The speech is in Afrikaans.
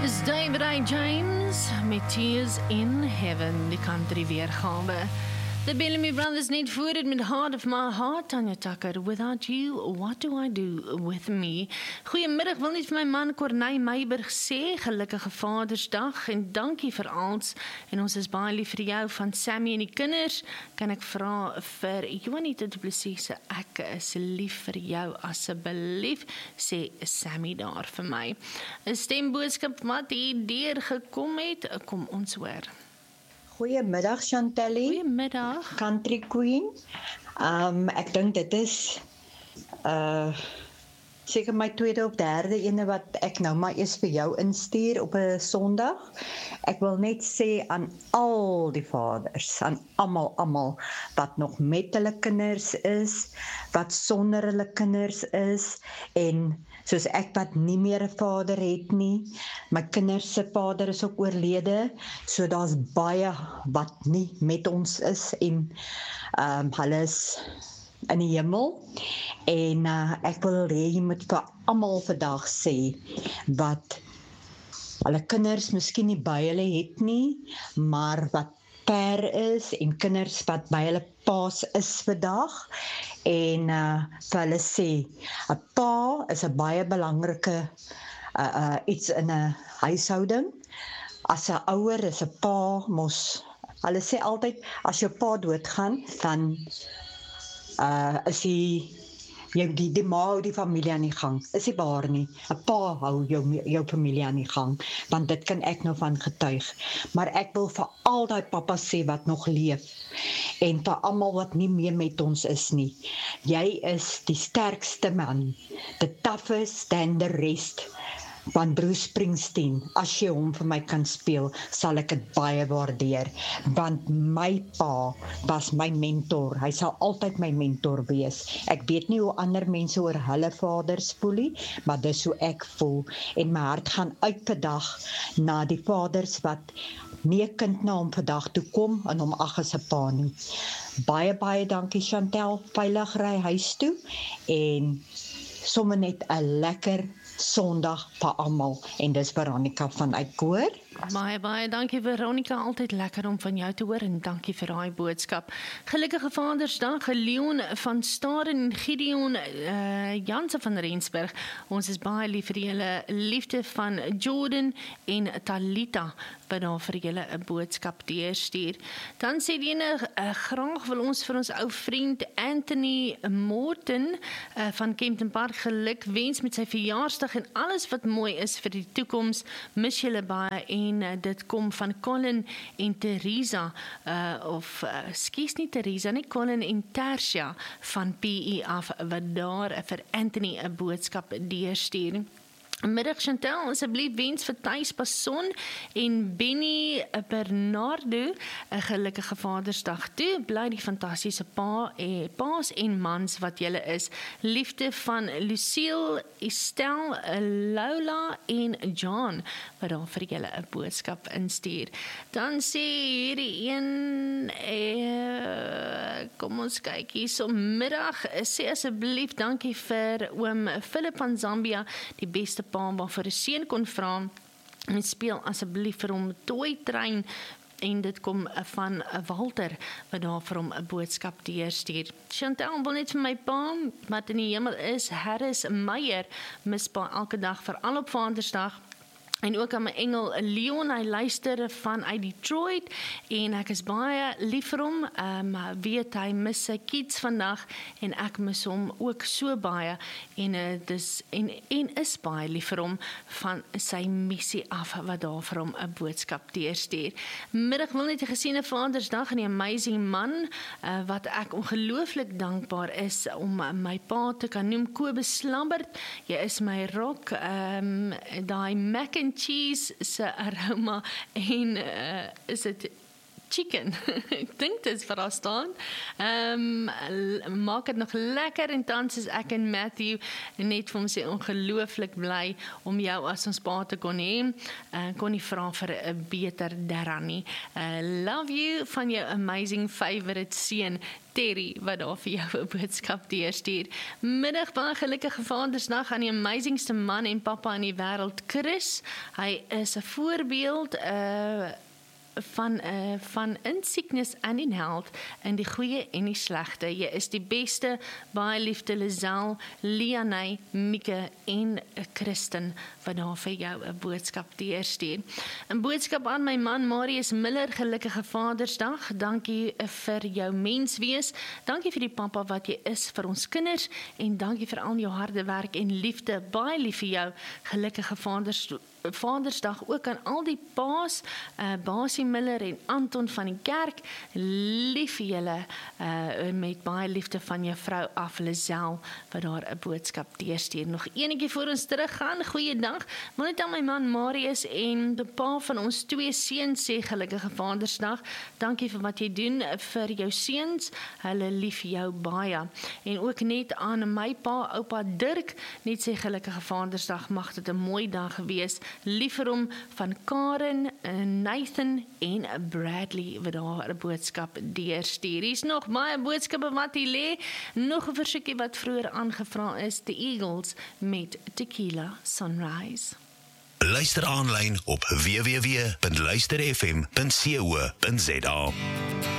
Is David A. James met Tears in Heaven, die country weergawe. The Bellamy Brothers net voor het met Heart of My Heart, Tanya Tucker. Without you, what do I do with me? Goeiemiddag, wil net vir my man Corneille Meiberg sê, gelukkige Vadersdag en dankie vir alles. En ons is baie lief vir jou van Sammy en die kinders. Kan ek vra vir Juanita du Plessis, ek is lief vir jou asseblief, sê Sammy daar vir my. 'n Stemboodskap wat hier deurgekom het, kom ons hoor. Goeiemiddag Chantelly, Goeiemiddag. Country Queen. Ek dink dit is seker my tweede of derde ene wat ek nou maar eers vir jou instuur op 'n Sondag. Ek wil net sê aan al die vaders, aan almal wat nog met hulle kinders is, wat sonder hulle kinders is, en soos ek wat nie meer 'n vader het nie, my kinders se vader is ook oorlede, so daar's baie wat nie met ons is, en hulle is in die hemel, en ek wil hê jy moet vir almal vandag sê, wat hulle kinders miskien nie by hulle het nie, maar wat per is, en kinders wat by hulle paas is vandag, en vir hulle sê, 'n pa is 'n baie belangrike iets in 'n huishouding. As 'n ouer is 'n pa mos, hulle sê altyd, as jou pa doodgaan, dan is die ma hou die familie aan die gang. Is nie waar nie. 'n pa hou jou familie aan die gang, want dit kan ek nou van getuig. Maar ek wil vir al die pappas sê wat nog leef, en vir almal wat nie meer met ons is nie. Jy is die sterkste man. The toughest than the rest. Van Bruce Springsteen, as jy hom vir my kan speel, sal ek dit baie waardeer, want my pa was my mentor, hy sal altyd my mentor wees. Ek weet nie hoe ander mense oor hulle vaders voel nie, maar dis hoe ek voel, en my hart gaan uit vandag na die vaders wat nie 'n kind na hom vandag toe kom, en hom ag as 'n pa nie. Baie dankie Chantel, veilig ry huis toe, en sommer net 'n lekker Sondag vir almal, en dis Veronica van Uitkoor. Baie dankie Veronica, altyd lekker om van jou te hoor en dankie vir daai boodskap. Gelukkige Vadersdag, Leon van Staden en Gideon Janse van Rensburg. Ons is baie lief vir julle, liefde van Jordan en Talita wat daar vir julle 'n boodskap deurstuur. Dan sê die ene, graag wil ons vir ons ou vriend Anthony Morton van Kempton Park geluk wens met sy verjaarsdag en alles wat mooi is vir die toekoms. Mis julle baie, en dit kom van Colin en Teresa, skies nie Teresa nie, Colin en Tersia van PE af, wat daar vir Anthony 'n boodskap deurstuur. Middag Chantel, asseblief wens vir Thys Passon en Benny Bernardo 'n gelukkige Vadersdag toe. Bly die fantastiese paas en mans wat julle is. Liefde van Lucille, Estelle, Lola en John wat daar vir julle 'n boodskap instuur. Dan sê hierdie een, kom ons kyk hierso, middag, sê asseblief dankie vir oom Philip van Zambia, die beste pa waarvoor 'n seun kon vra, en speel asseblief vir hom Toy Train, en dit kom van Walter wat daar vir hom 'n boodskap deurstuur. Chantal wil net vir my pa wat in die hemel is, Harris Meyer, mis pa elke dag, veral op Vadersdag. En ook aan my engel Leon, hy luister vanuit Detroit, en ek is baie lief vir hom, weet hy mis sy kids vandag, en ek mis hom ook so baie, en is baie lief vir hom van sy missie af, wat daar vir hom 'n boodskap deurstuur. Middag wil net 'n geseënde Vadersdag en 'n amazing man, wat ek ongelooflik dankbaar is om my pa te kan noem, Kobus Lambert, jy is my rock, daai mac and cheese se aroma, en is dit chicken. Ek dink dit is vir haar staan. Maak dit nog lekker en tans is ek en Matthew net vir hom sê ongelooflik bly om jou as ons pa te kon hê. Kon nie vra vir 'n beter derran nie. Love you van jou amazing favorite seun Terry, wat daar vir jou 'n boodskap deurstuur. Middag, baie gelukkige Vadersdag aan die amazingste man en pappa in die wêreld, Chris. Hy is 'n voorbeeld van in sickness en in health, in die goeie en die slegte. Jy is die beste, baie liefde Lizelle, Lianne, Mieke en Kristen, wat daar vir jou 'n boodskap deurstuur. 'n Boodskap aan my man Marius Miller, gelukkige Vadersdag. Dankie vir jou menswees. Dankie vir die pappa wat jy is vir ons kinders en dankie vir al jou harde werk en liefde. Baie lief vir jou, gelukkige Vadersdag ook aan al die paas, Basie Miller en Anton van die kerk. Lief vir julle met baie liefde van jou vrou af, Lizelle, wat daar 'n boodskap deurstuur. Nog enetjie voor ons teruggaan. Goeiedag. Wil net aan my man Marius en die pa van ons 2 seuns sê gelukkige Vadersdag. Dankie vir wat jy doen vir jou seuns. Hulle lief jou baie. En ook net aan my pa, oupa Dirk, net sê gelukkige Vadersdag. Mag dit 'n mooi dag wees. Lief vir hom van Karen, Nathan en Bradley wat daar 'n boodskap deurstuur. Hier's nog baie boodskappe wat hier lê. Nog 'n versoekie wat vroeër aangevra is, The Eagles met Tequila Sunrise. Luister aanlyn op www.luisterfm.co.za.